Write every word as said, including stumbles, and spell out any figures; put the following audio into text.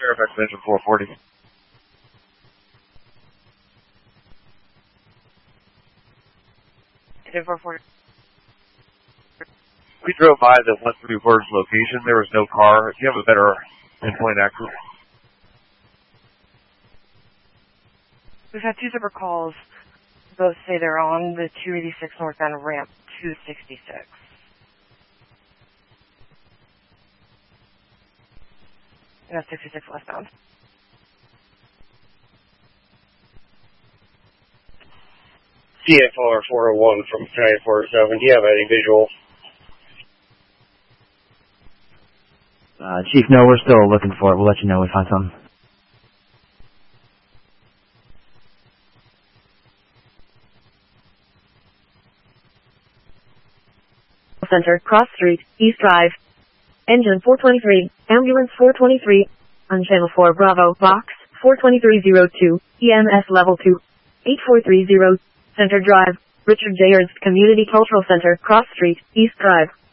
Fairfax Engine four forty. Engine four forty. We drove by the one three Words location. There was no car. Do you have a better pinpoint accuracy? We've had two separate calls. Both say they're on the two eighty-six northbound ramp two sixty-six. And that's sixty-six westbound. C F R four oh one from County four oh seven. Do you have any visual? Uh, Chief, no, we're still looking for it. We'll let you know if we find something. Center, Cross Street, East Drive. Engine four twenty-three, Ambulance four twenty-three, on Channel four Bravo, Box four twenty-three oh two, E M S Level two, eight four three zero, Center Drive, Richard J. Ernst Community Cultural Center, Cross Street, East Drive.